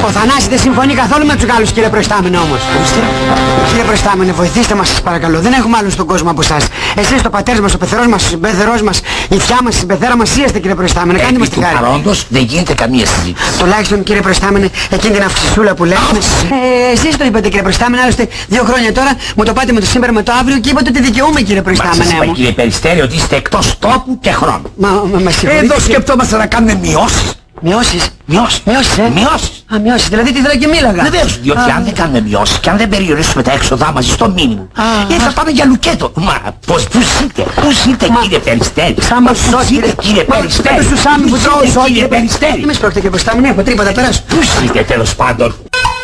Θανάση δεν συμφωνεί καθόλου με τους Γάλλους, κύριε Προϊστάμενε όμως. Κύριε Προϊστάμενε, βοηθήστε μας σας παρακαλώ. Δεν έχουμε άλλον στον κόσμο από εσάς. Εσείς, το πατέρας μας, ο πεθερός μας, ο συμπεθερός μας, η θιά μας, η συμπεθέρα μας, είστε κύριε Προϊστάμενε. Κάντε μας τη χάρη. Επί του παρόντος δεν γίνεται καμία συζήτηση. Τουλάχιστον κύριε Προϊστάμενε, εκείνη την αυξησούλα που λέμε. Εσείς το είπατε κύριε Προϊστάμενε, άλλωστε 2 χρόνια τώρα μου το πάτε με το σήμερα με το αύριο και είπατε ότι δικαιούμαι κύριε Προϊστάμενε. Σας είπα κύριε Περιστέρη ότι είστε εκτός τόπου και χρόνου. Μα συγχωρείτε. Εδώ σκεπτόμαστε να κάνουμε μειώσεις. Μειώσεις. Μειώσεις. Μειώσεις. Α, μειώσεις. Δηλαδή τι θέλω και μίλαγα. Βεβαίως, διότι αν δεν κάνουμε μειώσεις και αν δεν περιορίσουμε τα έξοδά μας στο μήνυμο, θα πάμε για λουκέτο. Μα πούς είστε κύριε Περιστέρη. Πούς είστε κύριε Περιστέρη. Κύριε Περιστέρη. Κύριε Περιστέρη. Εμείς πρόκειται και μπροστά μου, έχω τρίποτα περάσου. Πούς είστε τέλος πάντων.